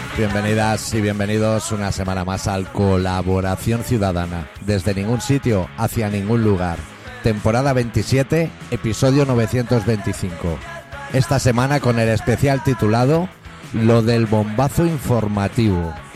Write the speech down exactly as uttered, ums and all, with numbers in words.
Bienvenidas y bienvenidos una semana más al Colaboración Ciudadana, desde ningún sitio hacia ningún lugar. Temporada veintisiete, episodio novecientos veinticinco. Esta semana con el especial titulado Lo del bombazo informativo.